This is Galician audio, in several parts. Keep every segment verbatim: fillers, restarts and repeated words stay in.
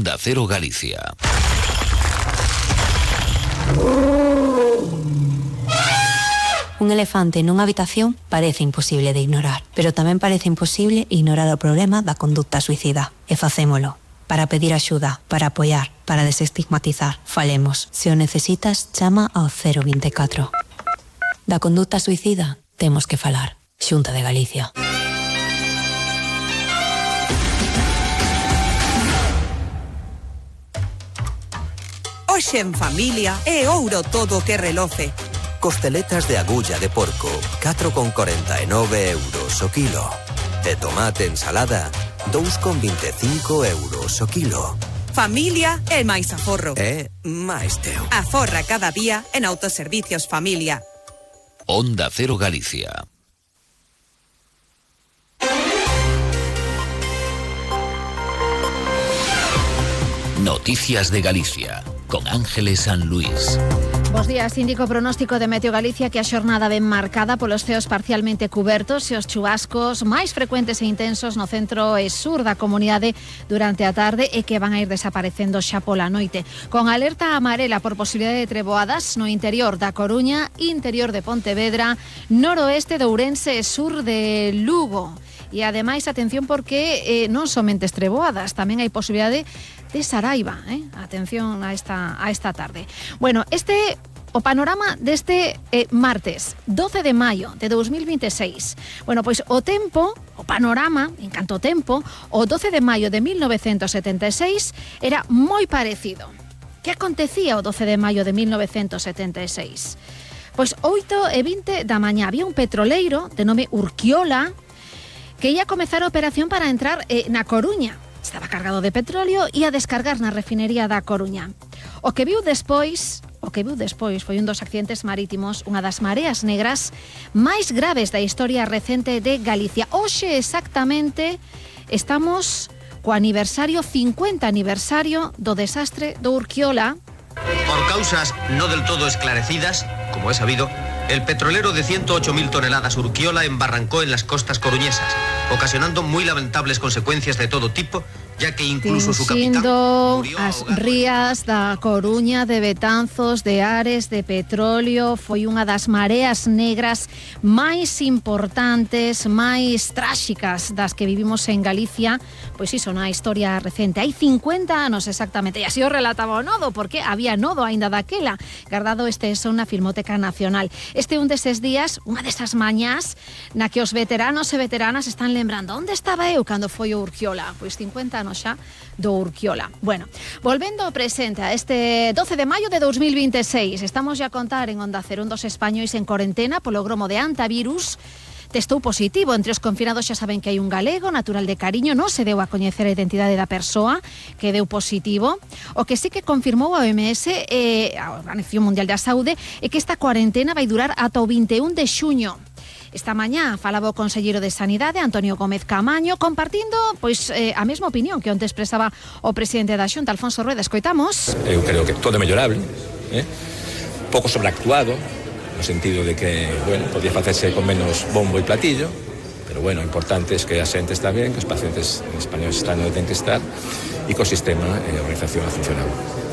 Onda Cero Galicia. Un elefante nunha habitación parece imposible de ignorar, pero tamén parece imposible ignorar o problema da conducta suicida. E facémolo. Para pedir axuda, para apoiar, para desestigmatizar. Falemos. Se o necesitas, chama ao cero veinticuatro. Da conducta suicida temos que falar. Xunta de Galicia. Hoxe en familia é ouro todo o que reloce. Costeletas de agulla de porco, catro con corenta e nove euros o kilo. E tomate ensalada, dous con vinte e cinco euros o kilo. Familia é máis aforro. É máis teu. Aforra cada día en Autoservicios Familia. Onda Cero Galicia. Noticias de Galicia, con Ángeles San Luis. Bos días, indico pronóstico de Meteo Galicia que a xornada ven marcada polos ceos parcialmente cubertos e os chubascos máis frecuentes e intensos no centro e sur da comunidade durante a tarde e que van a ir desaparecendo xa pola noite. Con alerta amarela por posibilidade de treboadas no interior da Coruña, interior de Pontevedra, noroeste de Ourense e sur de Lugo. E ademais, atención porque eh, non somente treboadas, tamén hai posibilidade de Saraiva, eh? Atención a esta, a esta tarde. Bueno, este o panorama deste eh, martes, doce de maio de dos mil veintiséis. Bueno, pois o tempo, o panorama, en canto tempo, o doce de maio de mil novecentos setenta e seis era moi parecido. Que acontecía o doce de maio de mil novecentos setenta e seis? Pois oito e vinte da mañá había un petroleiro de nome Urquiola que ia comezar a operación para entrar eh, na Coruña. Estaba cargado de petróleo e a descargar na refinería da Coruña. O que viu despois, o que viu despois foi un dos accidentes marítimos, unha das mareas negras máis graves da historia recente de Galicia. Hoxe exactamente estamos co aniversario, cincuenta aniversario do desastre do Urquiola. Por causas no del todo esclarecidas, como es sabido, el petrolero de ciento ocho mil toneladas Urquiola embarrancó en las costas coruñesas, ocasionando muy lamentables consecuencias de todo tipo, ya que incluso su capitán murió as ahogado. rías da Coruña, de Betanzos, de Ares, de petróleo, foi unha das mareas negras máis importantes, máis tráxicas das que vivimos en Galicia, pois iso na historia recente. Hai cincuenta anos exactamente, e así o relataba o Nodo, porque había Nodo aínda daquela, guardado este son na Filmoteca Nacional. Este é un deses días, unha desas mañás, na que os veteranos e veteranas están lembrando onde estaba eu cando foi o Urquiola. Pois cincuenta anos xa do Urquiola. Bueno, volvendo ao presente, a este doce de maio de dos mil veintiséis, estamos ya a contar en Onda Cero un dos españois en corentena polo gromo de antivirus. Testou positivo. Entre os confinados xa saben que hai un galego, natural de Cariño, non se deu a coñecer a identidade da persoa que deu positivo. O que sí que confirmou a O M S, eh, a Organización Mundial da Saúde, é que esta cuarentena vai durar ata o vinte e un de xuño. Esta mañá falaba o conselleiro de Sanidade, Antonio Gómez Caamaño, compartindo pois eh, a mesma opinión que onte expresaba o presidente da Xunta, Alfonso Rueda. Escoitamos. Eu creo que todo é mellorable, eh? pouco sobreactuado, no sentido de que, bueno, podía facerse con menos bombo e platillo, pero bueno, o importante é que a xente está ben, que os pacientes españoles están onde ten que estar e que o sistema e a organización ha funcionado.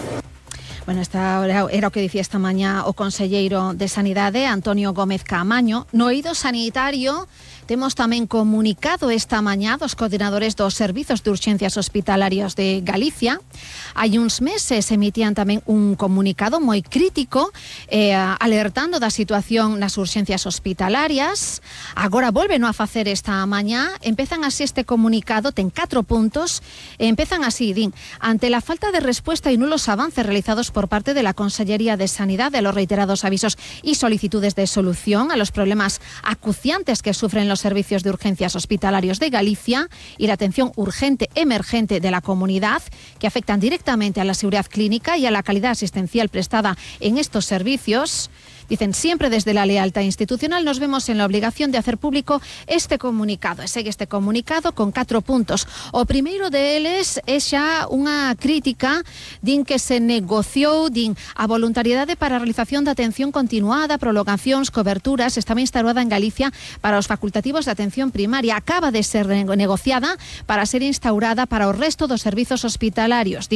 Bueno, esta era o que dicía esta mañá o conselleiro de Sanidade, Antonio Gómez Caamaño. No eido sanitario temos tamén comunicado esta mañá dos coordinadores dos servizos de urxencias hospitalarios de Galicia. Hai uns meses emitían tamén un comunicado moi crítico eh, alertando da situación nas urxencias hospitalarias. Agora volven a facer esta mañá. Empezan así este comunicado, ten catro puntos, e empezan así, din: ante la falta de respuesta y nulos avances realizados por parte de la Consellería de Sanidad a los reiterados avisos y solicitudes de solución a los problemas acuciantes que sufren los servicios de urgencias hospitalarios de Galicia y la atención urgente emergente de la comunidad, que afectan directamente a la seguridad clínica y a la calidad asistencial prestada en estos servicios. Dicen, siempre desde la lealtad institucional nos vemos en la obligación de hacer público este comunicado. E segue este comunicado con catro puntos. O primeiro deles é xa unha crítica, din que se negociou, din, a voluntariedade para a realización da atención continuada, prolongacións, coberturas, estaba instaurada en Galicia para os facultativos de atención primaria. Acaba de ser negociada para ser instaurada para o resto dos servizos hospitalarios.